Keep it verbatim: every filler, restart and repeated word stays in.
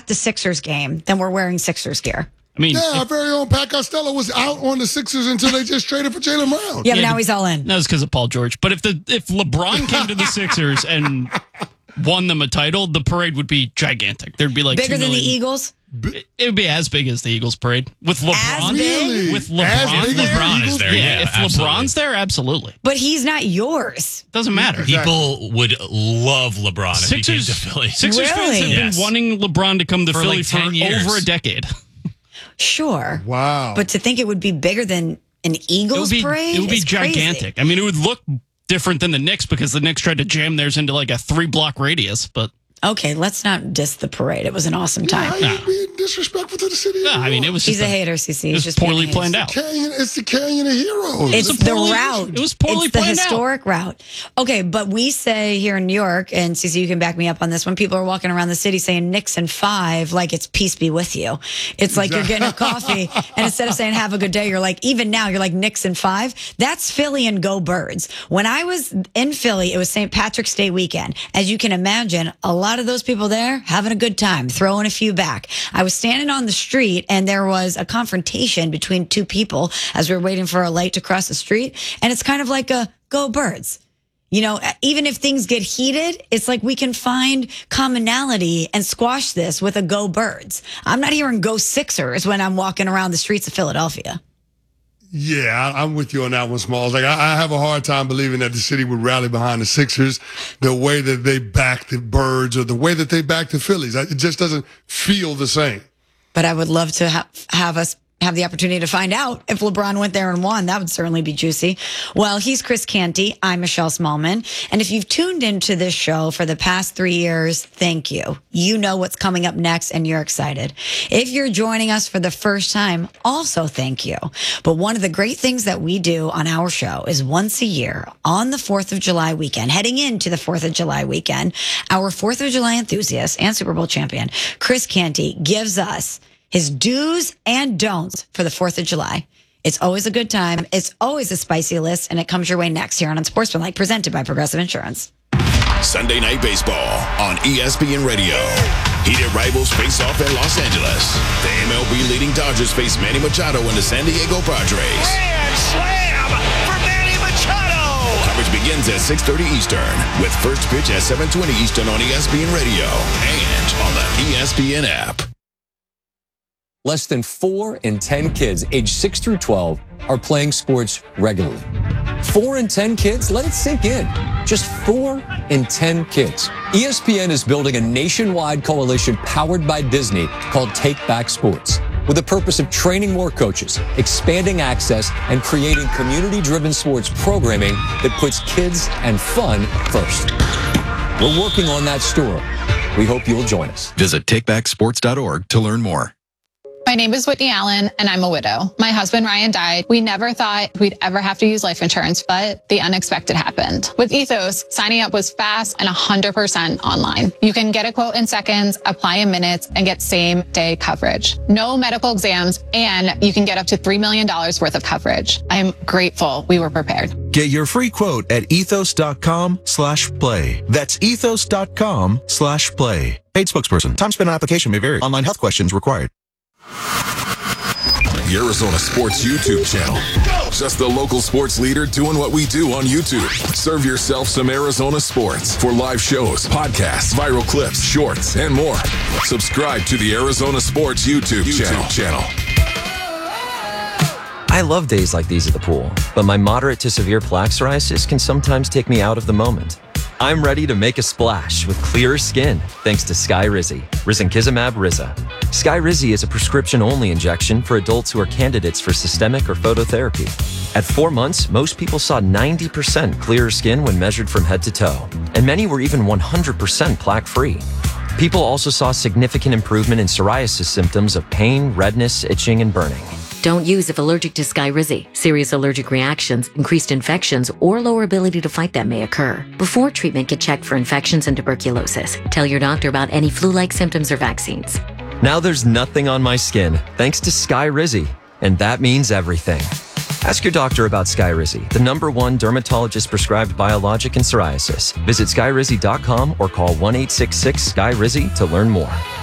at the Sixers game, then we're wearing Sixers gear. I mean, yeah, if, our very own Pat Costello was out on the Sixers until they just traded for Jaylen Brown. Yeah, but yeah, now he's all in. That was because of Paul George. But if the if LeBron came to the Sixers and won them a title, the parade would be gigantic. There'd be like bigger than the million. Eagles. It would be as big as the Eagles parade with LeBron. As big? Really? With LeBron, As big as LeBron the is there. yeah, Yeah, if absolutely. LeBron's there, absolutely. But he's not yours. Doesn't matter. Exactly. People would love LeBron if Sixers, he came to Philly. Sixers fans Really? have Yes. been wanting LeBron to come to For Philly like for ten years. over a decade. Sure. Wow. But to think it would be bigger than an It Eagles would be, parade it would be is crazy. gigantic. I mean, it would look different than the Knicks because the Knicks tried to jam theirs into like a three block radius. But Okay, let's not diss the parade. It was an awesome How time. you being disrespectful to the city of no, New I mean, York? it was He's just a hater, C C. It He's was just being poorly a hater. planned out. Canyon, it's the Canyon of Heroes. It's It's the poorly- route. it was poorly It's the planned out. historic route. Okay, but we say here in New York, and C C, you can back me up on this, when people are walking around the city saying Knicks and five, like it's peace be with you. It's like you're getting a coffee, and instead of saying have a good day, you're like, even now, you're like Knicks and five. That's Philly and go Birds. When I was in Philly, it was Saint Patrick's Day weekend. As you can imagine, a lot of those people there having a good time, throwing a few back. I was standing on the street, and there was a confrontation between two people as we were waiting for a light to cross the street. And it's kind of like a go Birds. You know, even if things get heated, it's like we can find commonality and squash this with a go Birds. I'm not hearing go Sixers when I'm walking around the streets of Philadelphia. Yeah, I, I'm with you on that one, Smalls. Like, I, I have a hard time believing that the city would rally behind the Sixers the way that they back the Birds or the way that they back the Phillies. It just doesn't feel the same. But I would love to ha- have us have the opportunity to find out if LeBron went there and won. That would certainly be juicy. Well, he's Chris Canty. I'm Michelle Smallman. And if you've tuned into this show for the past three years, thank you. You know what's coming up next and you're excited. If you're joining us for the first time, also thank you. But one of the great things that we do on our show is once a year on the fourth of July weekend, heading into the fourth of July weekend, our fourth of July enthusiast and Super Bowl champion, Chris Canty, gives us his do's and don'ts for the fourth of July. It's always a good time. It's always a spicy list, and it comes your way next here on Unsportsmanlike, presented by Progressive Insurance. Sunday Night Baseball on E S P N Radio. Heated rivals face off in Los Angeles. The M L B leading Dodgers face Manny Machado and the San Diego Padres. Grand slam for Manny Machado. Coverage begins at six thirty Eastern with first pitch at seven twenty Eastern on E S P N Radio and on the E S P N app. Less than four in ten kids aged six through twelve are playing sports regularly. Four in ten kids? Let it sink in. Just four in ten kids. E S P N is building a nationwide coalition powered by Disney called Take Back Sports, with the purpose of training more coaches, expanding access, and creating community-driven sports programming that puts kids and fun first. We're working on that story. We hope you'll join us. Visit take back sports dot org to learn more. My name is Whitney Allen, and I'm a widow. My husband, Ryan, died. We never thought we'd ever have to use life insurance, but the unexpected happened. With Ethos, signing up was fast and one hundred percent online. You can get a quote in seconds, apply in minutes, and get same-day coverage. No medical exams, and you can get up to three million dollars worth of coverage. I am grateful we were prepared. Get your free quote at ethos.com slash play. That's ethos.com slash play. Paid spokesperson. Time spent on application may vary. Online health questions required. The Arizona Sports YouTube channel. Just the local sports leader doing what we do on YouTube. Serve yourself some Arizona sports for live shows, podcasts, viral clips, shorts, and more. Subscribe to the Arizona Sports YouTube, YouTube channel. channel. I love days like these at the pool, but my moderate to severe plaque psoriasis can sometimes take me out of the moment. I'm ready to make a splash with clearer skin thanks to Skyrizi, risankizumab Riza. Skyrizi is a prescription-only injection for adults who are candidates for systemic or phototherapy. At four months, most people saw ninety percent clearer skin when measured from head to toe, and many were even one hundred percent plaque-free. People also saw significant improvement in psoriasis symptoms of pain, redness, itching, and burning. Don't use if allergic to Skyrizi. Serious allergic reactions, increased infections, or lower ability to fight them may occur. Before treatment, get checked for infections and tuberculosis. Tell your doctor about any flu-like symptoms or vaccines. Now there's nothing on my skin thanks to Skyrizi, and that means everything. Ask your doctor about Skyrizi, the number one dermatologist-prescribed biologic in psoriasis. Visit skyrizi dot com or call one eight six six, S K Y R I Z I to learn more.